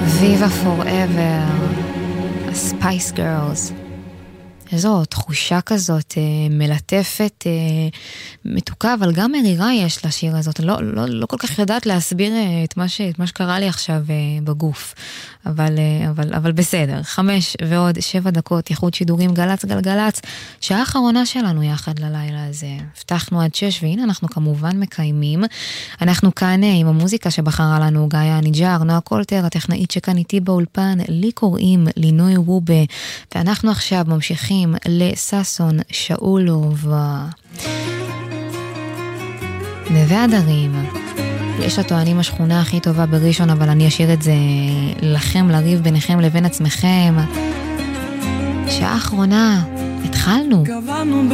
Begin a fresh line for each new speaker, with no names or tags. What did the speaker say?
Viva Forever, Spice Girls. איזו תחושה כזאת מלטפת, מתוקה, אבל גם מרירה יש לשיר הזאת. לא כל כך יודעת להסביר את מה שקרה לי עכשיו בגוף. אבל בסדר. 5 ועוד 7 דקות, יחוד שידורים גלץ גלגלץ. שעה האחרונה שלנו יחד ללילה הזה. הבטחנו עד 6, והנה אנחנו כמובן מקיימים. אנחנו כאן עם המוזיקה שבחרה לנו גאיה ניג'אר, נועה קולטר, הטכנאית שכאן איתי באולפן, לי קוראים לינוי רובה, ואנחנו עכשיו ממשיכים לססון שאולוב. נווה הדרים, יש הטוענים השכונה הכי טובה בראשון, אבל אני אשאיר את זה לכם, לריב ביניכם לבין עצמכם. שעה אחרונה, התחלנו.